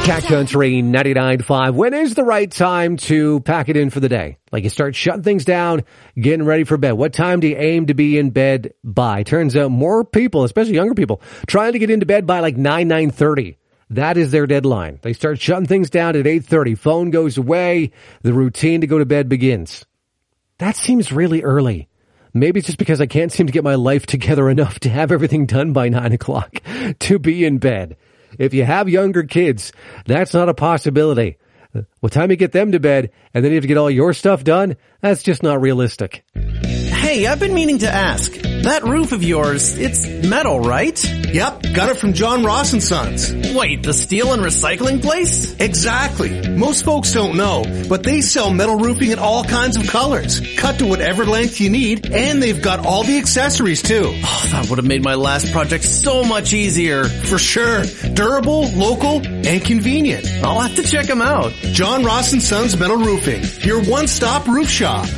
Cat Country 99.5. When is the right time to pack it in for the day? Like you start shutting things down, getting ready for bed. What time do you aim to be in bed by? Turns out more people, especially younger people, trying to get into bed by like 9:30. That is their deadline. They start shutting things down at 8:30. Phone goes away. The routine to go to bed begins. That seems really early. Maybe it's just because I can't seem to get my life together enough to have everything done by 9 o'clock to be in bed. If you have younger kids, that's not a possibility. What time you get them to bed and then you have to get all your stuff done, that's just not realistic. Hey, I've been meaning to ask. That roof of yours, it's metal, right? Yep, got it from John Ross & Sons. Wait, the steel and recycling place? Exactly. Most folks don't know, but they sell metal roofing in all kinds of colors. Cut to whatever length you need, and they've got all the accessories too. Oh, that would have made my last project so much easier. For sure. Durable, local, and convenient. I'll have to check them out. John Ross & Sons Metal Roofing, your one-stop roof shop.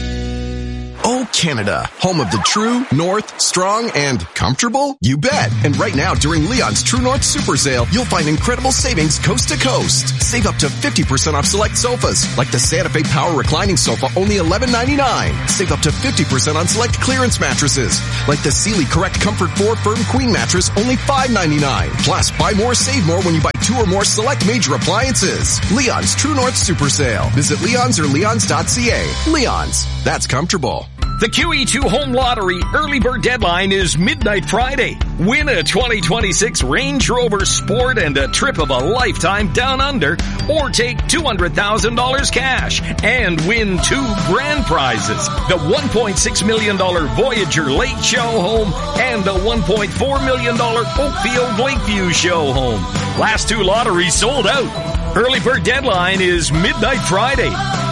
Oh, Canada, home of the true, north, strong, and comfortable? You bet. And right now, during Leon's True North Super Sale, you'll find incredible savings coast to coast. Save up to 50% off select sofas, like the Santa Fe Power Reclining Sofa, only $11.99. Save up to 50% on select clearance mattresses, like the Sealy Correct Comfort 4 Firm Queen Mattress, only $5.99. Plus, buy more, save more when you buy 2 or more select major appliances. Leon's True North Super Sale. Visit Leon's or leons.ca. Leon's. That's comfortable. The QE2 Home Lottery early bird deadline is midnight Friday. Win a 2026 Range Rover Sport and a trip of a lifetime down under, or take $200,000 cash and win 2 grand prizes. The $1.6 million Voyager Lake Show Home and the $1.4 million Oakfield Lakeview Show Home. Last 2 lotteries sold out. Early bird deadline is midnight Friday.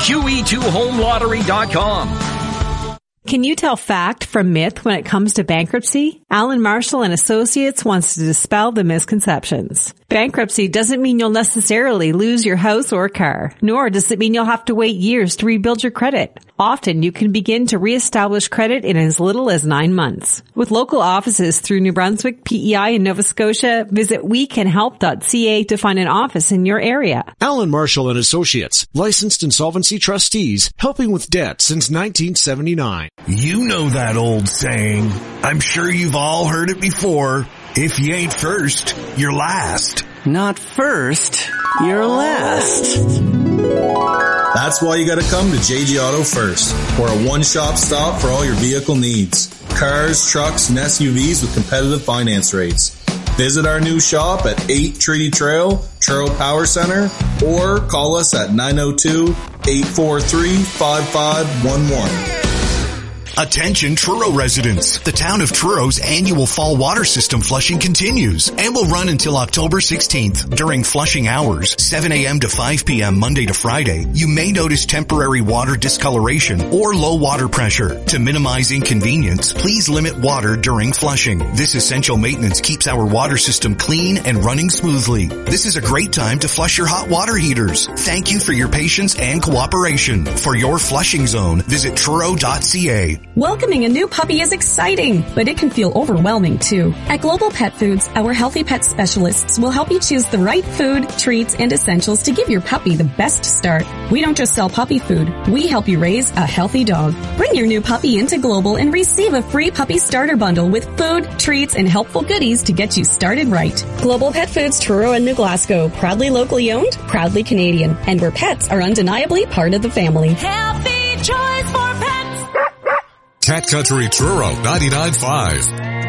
QE2HomeLottery.com. Can you tell fact from myth when it comes to bankruptcy? Alan Marshall and Associates wants to dispel the misconceptions. Bankruptcy doesn't mean you'll necessarily lose your house or car, nor does it mean you'll have to wait years to rebuild your credit. Often you can begin to reestablish credit in as little as 9 months. With local offices through New Brunswick, PEI, and Nova Scotia, visit wecanhelp.ca to find an office in your area. Alan Marshall and Associates, licensed insolvency trustees, helping with debt since 1979. You know that old saying. I'm sure you've all heard it before. If you ain't first, you're last. Not first, you're last. That's why you gotta come to JG Auto First. We're a one-shop stop for all your vehicle needs. Cars, trucks, and SUVs with competitive finance rates. Visit our new shop at 8 Treaty Trail, Truro Power Center, or call us at 902-843-5511. Attention Truro residents. The town of Truro's annual fall water system flushing continues and will run until October 16th. During flushing hours, 7 a.m. to 5 p.m. Monday to Friday, you may notice temporary water discoloration or low water pressure. To minimize inconvenience, please limit water during flushing. This essential maintenance keeps our water system clean and running smoothly. This is a great time to flush your hot water heaters. Thank you for your patience and cooperation. For your flushing zone, visit Truro.ca. Welcoming a new puppy is exciting, but it can feel overwhelming too. At Global Pet Foods, our healthy pet specialists will help you choose the right food, treats, and essentials to give your puppy the best start. We don't just sell puppy food, we help you raise a healthy dog. Bring your new puppy into Global and receive a free puppy starter bundle with food, treats, and helpful goodies to get you started right. Global Pet Foods, Truro and New Glasgow, proudly locally owned, proudly Canadian, and where pets are undeniably part of the family. Healthy choice for pets. Cat Country Truro 99.5.